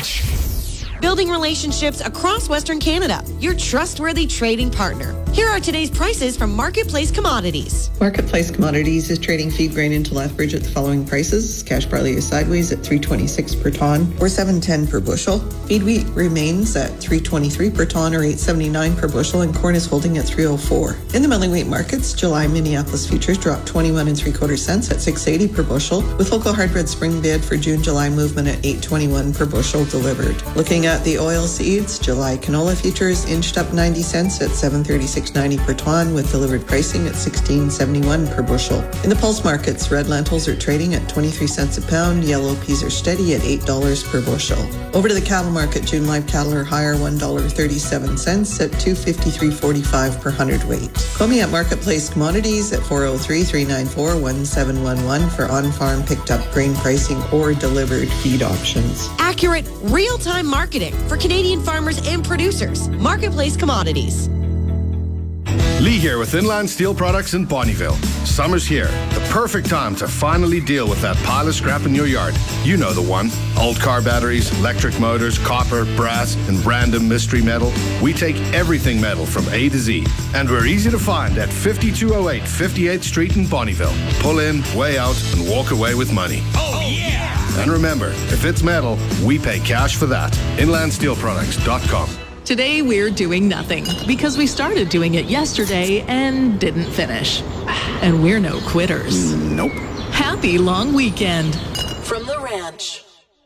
Ranch. Building relationships across Western Canada. Your trustworthy trading partner. Here are today's prices from Marketplace Commodities. Marketplace Commodities is trading feed grain into Lethbridge at the following prices. Cash barley is sideways at $3.26 per tonne or $7.10 per bushel. Feed wheat remains at $3.23 per tonne or $8.79 per bushel, and corn is holding at $3.04. In the milling wheat markets, July Minneapolis futures dropped 21 3/4 cents at $6.80 per bushel, with local hardbread spring bid for June-July movement at $8.21 per bushel delivered. Looking at the oil seeds, July canola futures inched up 90 cents at $736.90 per tonne, with delivered pricing at $16.71 per bushel. In the pulse markets, red lentils are trading at 23 cents a pound, yellow peas are steady at $8 per bushel. Over to the cattle market, June live cattle are higher $1.37 at $253.45 per hundredweight. Call me at Marketplace Commodities at 403-394-1711 for on-farm picked up grain pricing or delivered feed options. Accurate, real-time marketing for Canadian farmers and producers. Marketplace Commodities. Lee here with Inland Steel Products in Bonnyville. Summer's here. The perfect time to finally deal with that pile of scrap in your yard. You know the one. Old car batteries, electric motors, copper, brass, and random mystery metal. We take everything metal from A to Z. And we're easy to find at 5208 58th Street in Bonnyville. Pull in, weigh out, and walk away with money. Oh, yeah! And remember, if it's metal, we pay cash for that. InlandSteelProducts.com. Today we're doing nothing because we started doing it yesterday and didn't finish. And we're no quitters. Nope. Happy long weekend. From the ranch.